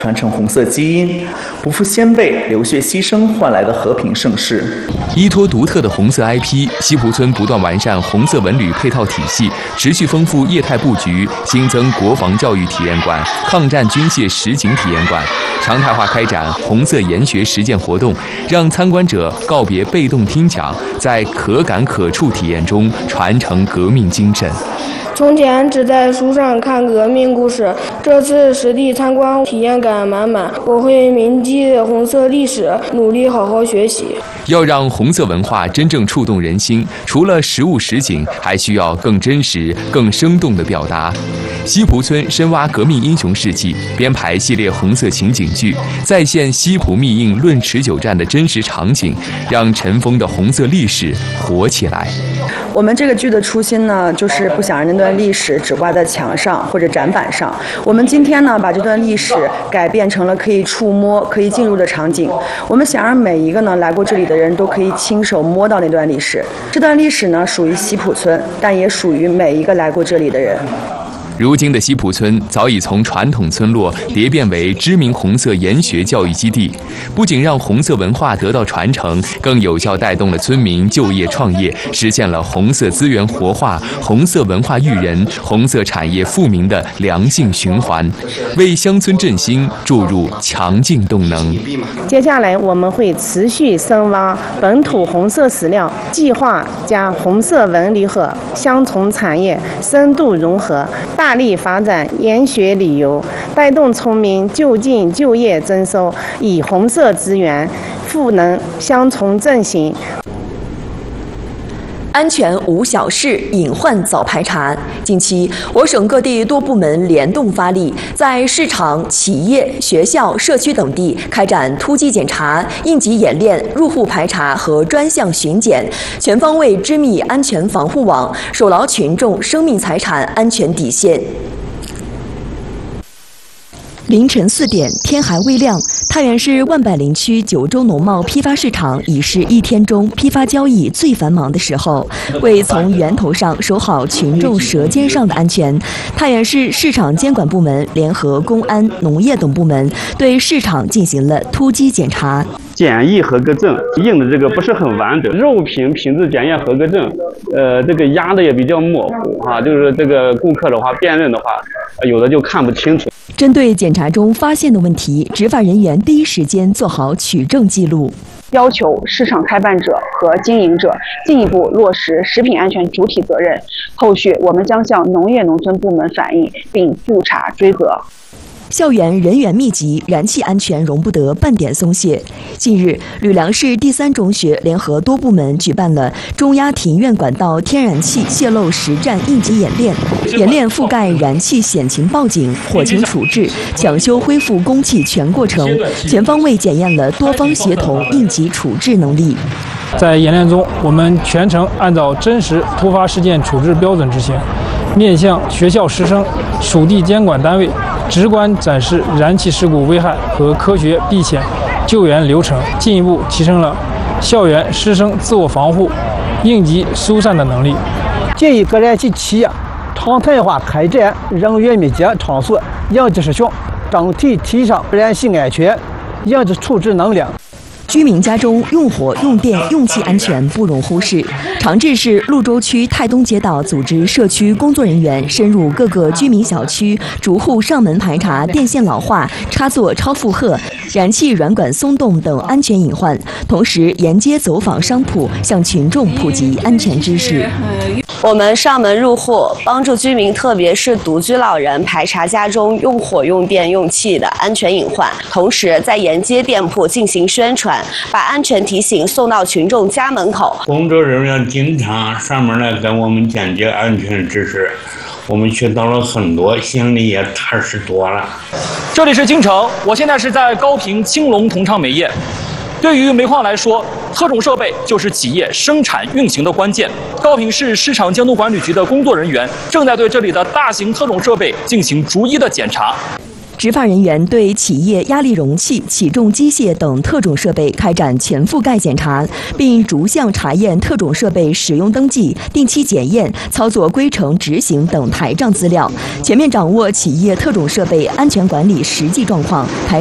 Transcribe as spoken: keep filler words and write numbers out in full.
传承红色基因，不负先辈流血牺牲换来的和平盛世。 依托独特的红色 I P， 西浦村不断完善红色文旅配套体系，持续丰富业态布局，新增国防教育体验馆、抗战军械实景体验馆，常态化开展红色研学实践活动，让参观者告别被动听讲，在可感可触体验中传承革命精神。 从前只在书上看革命故事，这次实地参观，体验感满满。我会铭记红色历史，努力好好学习。 要让红色文化真正触动人心，除了实物实景，还需要更真实、更生动的表达。西浦村深挖革命英雄事迹，编排系列红色情景剧，再现西浦密印论持久战的真实场景，让尘封的红色历史活起来。 我们这个剧的初心呢，就是不想让那段历史只挂在墙上或者展板上。我们今天呢，把这段历史改变成了可以触摸、可以进入的场景。我们想让每一个呢来过这里的人都可以亲手摸到那段历史。这段历史呢，属于西浦村，但也属于每一个来过这里的人。 如今的西浦村早已从传统村落蝶变为知名红色研学教育基地，不仅让红色文化得到传承，更有效带动了村民就业创业，实现了红色资源活化、红色文化育人、红色产业富民的良性循环，为乡村振兴注入强劲动能。 接下来我们会持续深挖本土红色史料，计划将红色文旅和乡村产业深度融合，大力发展研学旅游，带动村民就近就业增收，以红色资源赋能乡村振兴。 安全无小事，隐患早排查。近期，我省各地多部门联动发力，在市场、企业、学校、社区等地开展突击检查、应急演练、入户排查和专项巡检，全方位织密安全防护网，守牢群众生命财产安全底线。凌晨四点，天还未亮，太原市万柏林区九州农贸批发市场已是一天中批发交易最繁忙的时候。为从源头上守好群众舌尖上的安全，太原市市场监管部门联合公安、农业等部门对市场进行了突击检查。 检疫合格证印的这个不是很完整，肉品品质检验合格证，呃，这个压的也比较模糊啊，就是这个顾客的话辨认的话，有的就看不清楚。 针对检查中发现的问题，执法人员第一时间做好取证记录， 要求市场开办者和经营者进一步落实食品安全主体责任。后续我们将向农业农村部门反映，并布查追责。 校园人员密集，燃气安全容不得半点松懈。近日，吕梁市第三中学联合多部门举办了中压庭院管道天然气泄漏实战应急演练，演练覆盖燃气险情报警、火情处置、抢修恢复供气全过程，全方位检验了多方协同应急处置能力。 在演练中，我们全程按照真实突发事件处置标准执行，面向学校师生、属地监管单位，直观展示燃气事故危害和科学避险救援流程，进一步提升了校园师生自我防护、应急疏散的能力。 建议各燃气企业常态化开展人员密集场所应急实训，整体提升燃气安全、应急处置能力。 居民家中用火、用电、用气安全不容忽视。长治市潞州区泰东街道组织社区工作人员深入各个居民小区，逐户上门排查电线老化、插座超负荷、燃气软管松动等安全隐患，同时沿街走访商铺，向群众普及安全知识。 我们上门入户，帮助居民，特别是独居老人排查家中用火、用电、用气的安全隐患，同时在沿街店铺进行宣传，把安全提醒送到群众家门口。 工作人员经常上门来跟我们讲解安全知识，我们学到了很多，心里也踏实多了。 这里是京城，我现在是在高平青龙同昌煤业。对于煤矿来说，特种设备就是企业生产运行的关键。高平市市场监督管理局的工作人员正在对这里的大型特种设备进行逐一的检查。 执法人员对企业压力容器、起重机械等特种设备开展全覆盖检查，并逐项查验特种设备使用登记、定期检验、操作规程执行等台账资料，全面掌握企业特种设备安全管理实际状况。台